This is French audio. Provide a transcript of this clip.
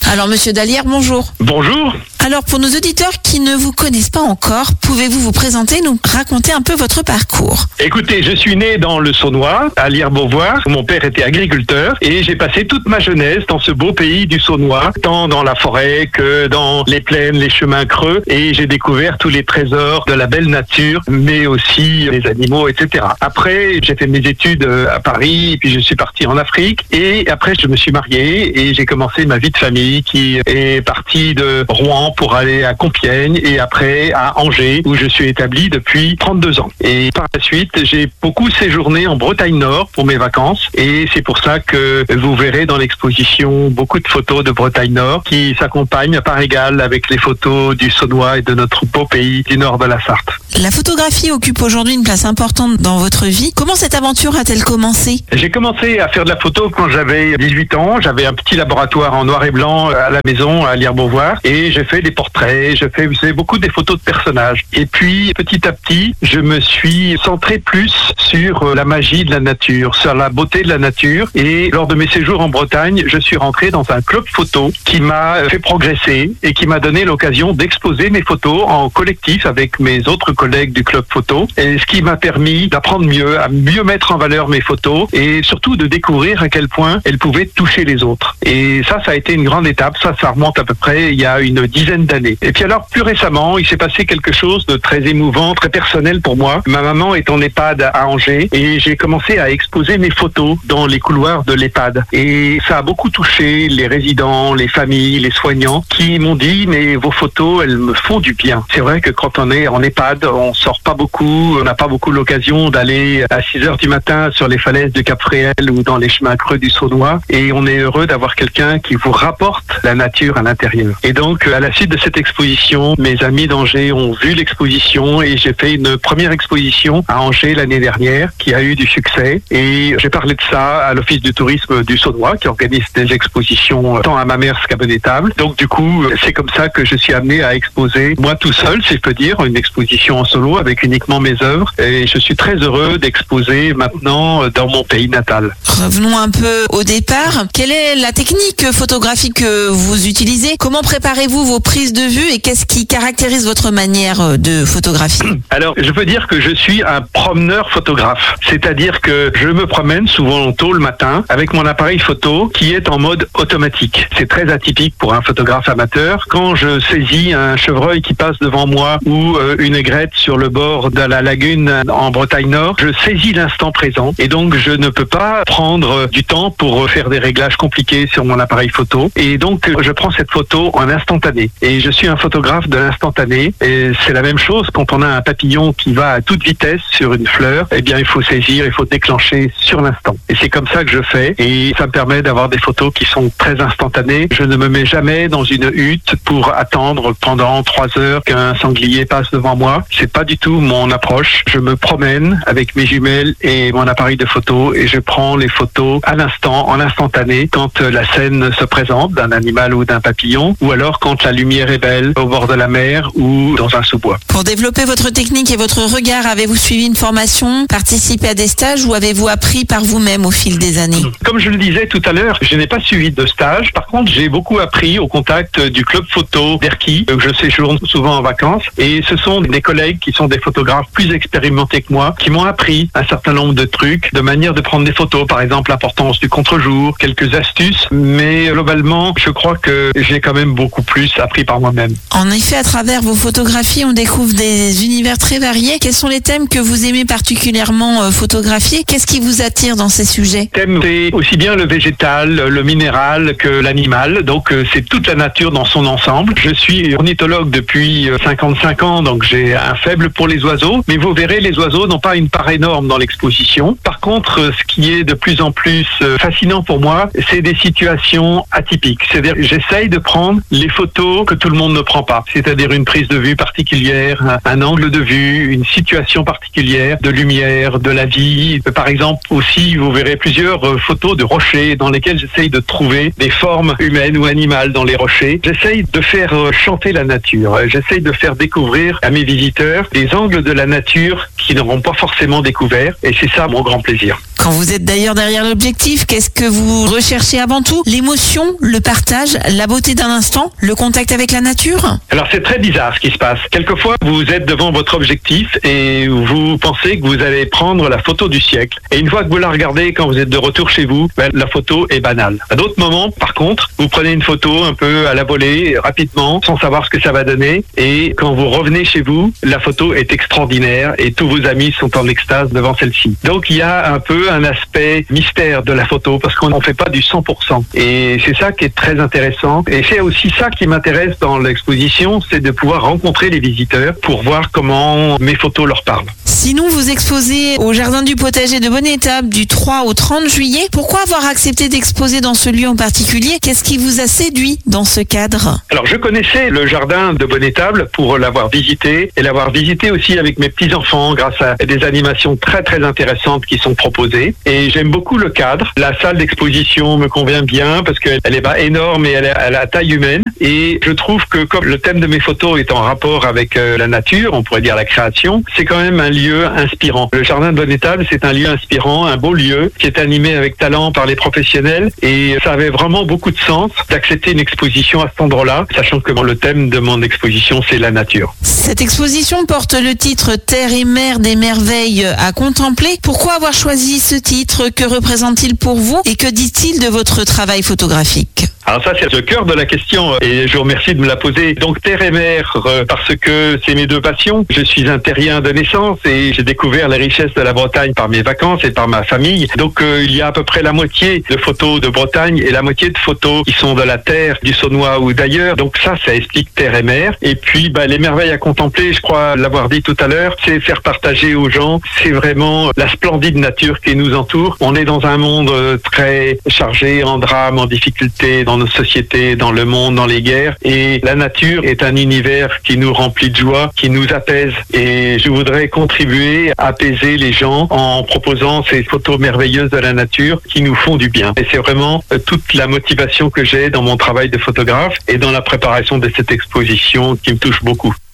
Alors Monsieur Dallière, bonjour. Bonjour. Alors pour nos auditeurs qui ne vous connaissent pas encore, pouvez-vous vous présenter, nous raconter un peu votre parcours? Écoutez, je suis né dans le Saunois, à Lire-Beauvoir. Mon père était agriculteur et j'ai passé toute ma jeunesse dans ce beau pays du Saunois, tant dans la forêt que dans les plaines, les chemins creux, et j'ai découvert tous les trésors de la belle nature, mais aussi les animaux, etc. Après, j'ai fait mes études à Paris, puis je suis parti en Afrique, et après je me suis marié et j'ai commencé ma vie de famille qui est partie de Rouen pour aller à Compiègne et après à Angers où je suis établi depuis 32 ans. Et par la suite, j'ai beaucoup séjourné en Bretagne Nord pour mes vacances et c'est pour ça que vous verrez dans l'exposition beaucoup de photos de Bretagne Nord qui s'accompagnent à part égale avec les photos du Saunois et de notre beau pays du nord de la Sarthe. La photographie occupe aujourd'hui une place importante dans votre vie. Comment cette aventure a-t-elle commencé? J'ai commencé à faire de la photo quand j'avais 18 ans. J'avais un petit laboratoire en noir et blanc à la maison à Lire-Beauvoir et j'ai fait des portraits, je fais, vous savez, beaucoup des photos de personnages. Et puis petit à petit, je me suis centré plus sur la magie de la nature, sur la beauté de la nature. Et lors de mes séjours en Bretagne, je suis rentré dans un club photo qui m'a fait progresser et qui m'a donné l'occasion d'exposer mes photos en collectif avec mes autres collègues du club photo. Et ce qui m'a permis d'apprendre mieux, à mieux mettre en valeur mes photos et surtout de découvrir à quel point elles pouvaient toucher les autres. Et ça a été une grande étape. Ça remonte à peu près il y a une dizaine d'années. Et puis alors, plus récemment, il s'est passé quelque chose de très émouvant, très personnel pour moi. Ma maman est en EHPAD à Angers et j'ai commencé à exposer mes photos dans les couloirs de l'EHPAD. Et ça a beaucoup touché les résidents, les familles, les soignants qui m'ont dit « mais vos photos, elles me font du bien ». C'est vrai que quand on est en EHPAD, on sort pas beaucoup, on n'a pas beaucoup l'occasion d'aller à 6h du matin sur les falaises de Cap-Fréhel ou dans les chemins creux du Saunois. Et on est heureux d'avoir quelqu'un qui vous rapporte la nature à l'intérieur. Et donc, à la suite de cette exposition, mes amis d'Angers ont vu l'exposition et j'ai fait une première exposition à Angers l'année dernière qui a eu du succès. Et j'ai parlé de ça à l'Office du tourisme du Saunois qui organise des expositions tant à Mamers qu'à Bonnétable. Donc du coup, c'est comme ça que je suis amené à exposer, moi tout seul, si je peux dire, une exposition en solo avec uniquement mes œuvres. Et je suis très heureux d'exposer maintenant dans mon pays natal. Revenons un peu au départ. Quelle est la technique photographique que vous utilisez? Comment préparez-vous vos prises de vue et qu'est-ce qui caractérise votre manière de photographier? Alors, je peux dire que je suis un promeneur photographe. C'est-à-dire que je me promène souvent tôt le matin avec mon appareil photo qui est en mode automatique. C'est très atypique pour un photographe amateur. Quand je saisis un chevreuil qui passe devant moi ou une aigrette sur le bord de la lagune en Bretagne Nord, je saisis l'instant présent et donc je ne peux pas prendre du temps pour faire des réglages compliqués sur mon appareil photo. Et donc, je prends cette photo en instantané. Et je suis un photographe de l'instantané. Et c'est la même chose quand on a un papillon qui va à toute vitesse sur une fleur. Eh bien, il faut saisir, il faut déclencher sur l'instant. Et c'est comme ça que je fais. Et ça me permet d'avoir des photos qui sont très instantanées. Je ne me mets jamais dans une hutte pour attendre pendant 3 heures qu'un sanglier passe devant moi. C'est pas du tout mon approche. Je me promène avec mes jumelles et mon appareil de photo et je prends les photos à l'instant, en instantané, quand la scène se présente d'un animal ou d'un papillon, ou alors quand la lumière est belle au bord de la mer ou dans un sous-bois. Pour développer votre technique et votre regard, avez-vous suivi une formation, participé à des stages ou avez-vous appris par vous-même au fil des années? Comme je le disais tout à l'heure, je n'ai pas suivi de stage. Par contre, j'ai beaucoup appris au contact du club photo d'Erquy. Je séjourne souvent en vacances et ce sont des collègues qui sont des photographes plus expérimentés que moi qui m'ont appris un certain nombre de trucs, de manière de prendre des photos, par exemple l'importance du contre-jour, quelques astuces, mais globalement, je crois que j'ai quand même beaucoup plus appris par moi-même. En effet, à travers vos photographies, on découvre des univers très variés. Quels sont les thèmes que vous aimez particulièrement photographier? Qu'est-ce qui vous attire dans ces sujets? Thème, c'est aussi bien le végétal, le minéral que l'animal. Donc, c'est toute la nature dans son ensemble. Je suis ornithologue depuis 55 ans, donc j'ai un faible pour les oiseaux. Mais vous verrez, les oiseaux n'ont pas une part énorme dans l'exposition. Par contre, ce qui est de plus en plus fascinant pour moi, c'est des situations atypiques. C'est-à-dire, j'essaye de prendre les photos que tout le monde ne prend pas. C'est-à-dire une prise de vue particulière, un angle de vue, une situation particulière, de lumière, de la vie. Par exemple, aussi, vous verrez plusieurs photos de rochers dans lesquels j'essaye de trouver des formes humaines ou animales dans les rochers. J'essaye de faire chanter la nature. J'essaye de faire découvrir à mes visiteurs visiteurs des angles de la nature qu'ils n'auront pas forcément découvert. Et c'est ça mon grand plaisir. Quand vous êtes d'ailleurs derrière l'objectif, qu'est-ce que vous recherchez avant tout? L'émotion, le partage, la beauté d'un instant, le contact avec la nature? Alors c'est très bizarre ce qui se passe. Quelquefois vous êtes devant votre objectif et vous pensez que vous allez prendre la photo du siècle. Et une fois que vous la regardez, quand vous êtes de retour chez vous, la photo est banale. À d'autres moments, par contre, vous prenez une photo un peu à la volée, rapidement, sans savoir ce que ça va donner. Et quand vous revenez chez vous, la photo est extraordinaire et tous vos amis sont en extase devant celle-ci. Donc il y a un peu un aspect mystère de la photo parce qu'on n'en fait pas du 100%. Et c'est ça qui est très intéressant. Et c'est aussi ça qui m'intéresse dans l'exposition, c'est de pouvoir rencontrer les visiteurs pour voir comment mes photos leur parlent. Sinon, vous exposez au Jardin du Potager de Bonne-Étape du 3 au 30 juillet. Pourquoi avoir accepté d'exposer dans ce lieu en particulier? Qu'est-ce qui vous a séduit dans ce cadre? Alors, je connaissais le Jardin de Bonne-Étape pour l'avoir visité et l'avoir visité aussi avec mes petits-enfants grâce à des animations très très intéressantes qui sont proposées. Et j'aime beaucoup le cadre. La salle d'exposition me convient bien parce qu'elle est pas énorme et elle est à la taille humaine. Et je trouve que comme le thème de mes photos est en rapport avec la nature, on pourrait dire la création, c'est quand même un lieu inspirant. Le Jardin de Bonne-Étape, c'est un lieu inspirant, un beau lieu qui est animé avec talent par les professionnels et ça avait vraiment beaucoup de sens d'accepter une exposition à cet endroit-là, sachant que le thème de mon exposition, c'est la nature. Cette exposition porte le titre Terre et mer des merveilles à contempler. Pourquoi avoir choisi ce titre? Que représente-t-il pour vous et que dit-il de votre travail photographique? Alors ça, c'est le cœur de la question et je vous remercie de me la poser. Donc terre et mer, parce que c'est mes deux passions. Je suis un terrien de naissance et j'ai découvert les richesses de la Bretagne par mes vacances et par ma famille. Donc il y a à peu près la moitié de photos de Bretagne et la moitié de photos qui sont de la terre, du Saunois ou d'ailleurs. Donc ça explique terre et mer. Et puis les merveilles à contempler, je crois l'avoir dit tout à l'heure, c'est faire partager aux gens. C'est vraiment la splendide nature qui nous entoure. On est dans un monde très chargé en drames, en difficultés, dans nos sociétés, dans le monde, dans les guerres. Et la nature est un univers qui nous remplit de joie, qui nous apaise. Et je voudrais contribuer à apaiser les gens en proposant ces photos merveilleuses de la nature qui nous font du bien. Et c'est vraiment toute la motivation que j'ai dans mon travail de photographe et dans la préparation de cette exposition qui me touche beaucoup.